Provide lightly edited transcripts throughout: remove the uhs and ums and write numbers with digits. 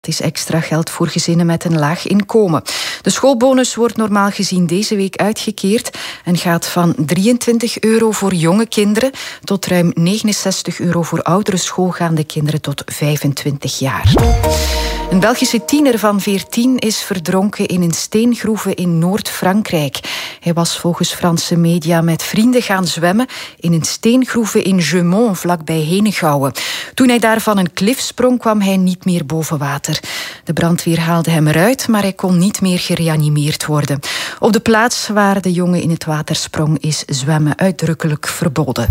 Het is extra geld voor gezinnen met een laag inkomen. De schoolbonus wordt normaal gezien deze week uitgekeerd en gaat van €23 voor jonge kinderen tot ruim €69 voor oudere schoolgaande kinderen tot 25 jaar. Een Belgische tiener van 14 is verdronken in een steengroeve in Noord-Frankrijk. Hij was volgens Franse media met vrienden gaan zwemmen in een steengroeve in Gemont, vlakbij Henegouwen. Toen hij daar van een klif sprong, kwam hij niet meer boven water. De brandweer haalde hem eruit, maar hij kon niet meer gereanimeerd worden. Op de plaats waar de jongen in het water sprong is zwemmen uitdrukkelijk verboden.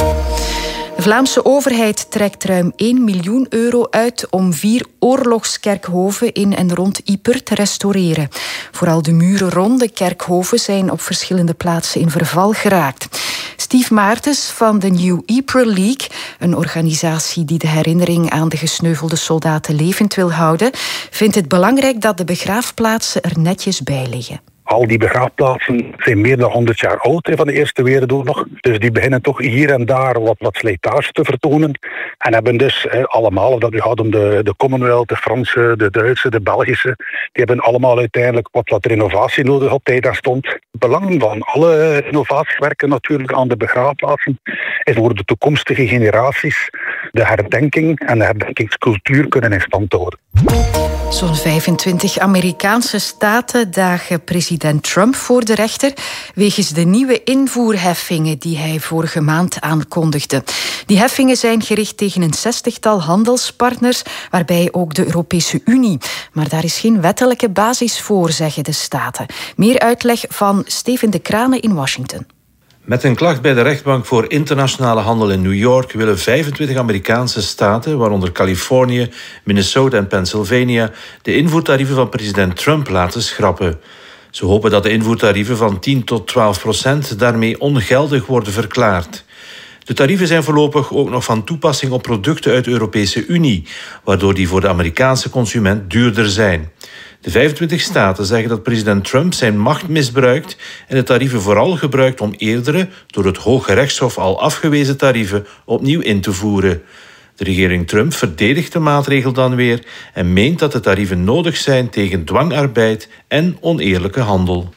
De Vlaamse overheid trekt ruim €1 miljoen uit om 4 oorlogskerkhoven in en rond Ypres te restaureren. Vooral de muren rond de kerkhoven zijn op verschillende plaatsen in verval geraakt. Steve Maartens van de New Ypres League, een organisatie die de herinnering aan de gesneuvelde soldaten levend wil houden, vindt het belangrijk dat de begraafplaatsen er netjes bij liggen. Al die begraafplaatsen zijn meer dan 100 jaar oud van de Eerste Wereldoorlog. Dus die beginnen toch hier en daar wat slijtage te vertonen. En hebben dus allemaal, of dat nu gaat om de Commonwealth, de Franse, de Duitse, de Belgische, die hebben allemaal uiteindelijk wat renovatie nodig op tijd en stond. Het belang van alle renovatiewerken natuurlijk aan de begraafplaatsen is voor de toekomstige generaties de herdenking en de herdenkingscultuur kunnen in stand houden. Zo'n 25 Amerikaanse staten dagen president Trump voor de rechter wegens de nieuwe invoerheffingen die hij vorige maand aankondigde. Die heffingen zijn gericht tegen een 60-tal handelspartners, waarbij ook de Europese Unie. Maar daar is geen wettelijke basis voor, zeggen de staten. Meer uitleg van Steven de Kranen in Washington. Met een klacht bij de rechtbank voor internationale handel in New York willen 25 Amerikaanse staten, waaronder Californië, Minnesota en Pennsylvania, de invoertarieven van president Trump laten schrappen. Ze hopen dat de invoertarieven van 10 tot 12% daarmee ongeldig worden verklaard. De tarieven zijn voorlopig ook nog van toepassing op producten uit de Europese Unie, waardoor die voor de Amerikaanse consument duurder zijn. De 25 staten zeggen dat president Trump zijn macht misbruikt en de tarieven vooral gebruikt om eerdere, door het Hooggerechtshof al afgewezen tarieven opnieuw in te voeren. De regering Trump verdedigt de maatregel dan weer en meent dat de tarieven nodig zijn tegen dwangarbeid en oneerlijke handel.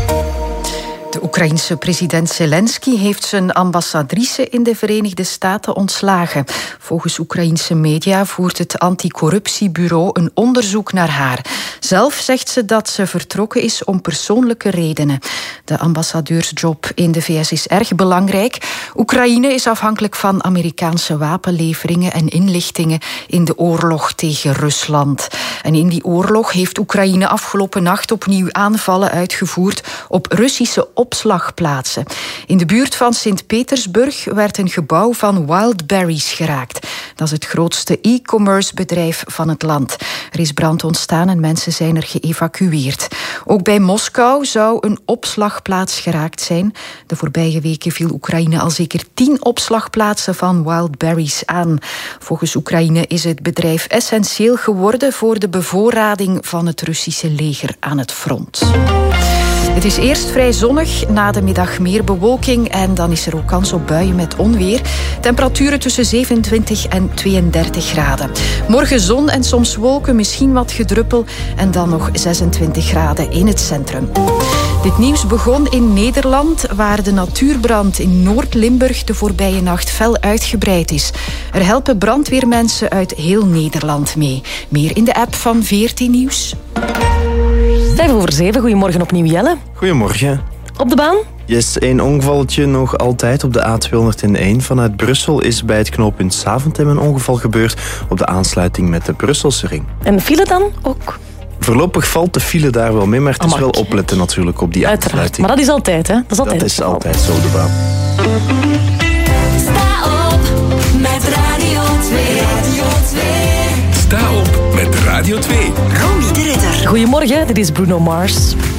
De Oekraïense president Zelensky heeft zijn ambassadrice in de Verenigde Staten ontslagen. Volgens Oekraïense media voert het anticorruptiebureau een onderzoek naar haar. Zelf zegt ze dat ze vertrokken is om persoonlijke redenen. De ambassadeursjob in de VS is erg belangrijk. Oekraïne is afhankelijk van Amerikaanse wapenleveringen en inlichtingen in de oorlog tegen Rusland. En in die oorlog heeft Oekraïne afgelopen nacht opnieuw aanvallen uitgevoerd op Russische opslagplaatsen. In de buurt van Sint-Petersburg werd een gebouw van Wildberries geraakt. Dat is het grootste e-commerce bedrijf van het land. Er is brand ontstaan en mensen zijn er geëvacueerd. Ook bij Moskou zou een opslagplaats geraakt zijn. De voorbije weken viel Oekraïne al zeker 10 opslagplaatsen van Wildberries aan. Volgens Oekraïne is het bedrijf essentieel geworden voor de bevoorrading van het Russische leger aan het front. Het is eerst vrij zonnig, na de middag meer bewolking en dan is er ook kans op buien met onweer. Temperaturen tussen 27 en 32 graden. Morgen zon en soms wolken, misschien wat gedruppel en dan nog 26 graden in het centrum. Dit nieuws begon in Nederland, waar de natuurbrand in Noord-Limburg de voorbije nacht fel uitgebreid is. Er helpen brandweermensen uit heel Nederland mee. Meer in de app van VRT Nieuws. 7:05, goedemorgen opnieuw Jelle. Goedemorgen. Op de baan? Yes, een ongevalletje nog altijd op de A201 vanuit Brussel is bij het knooppunt Zaventem een ongeval gebeurd op de aansluiting met de Brusselse ring. En file dan ook? Voorlopig valt de file daar wel mee, maar het is wel opletten natuurlijk op die aansluiting. Maar dat is altijd, hè? Dat is altijd zo de baan. Sta op met Radio 2. Radio 2. Sta op met Radio 2. Romy de Ridder. Goedemorgen, dit is Bruno Mars.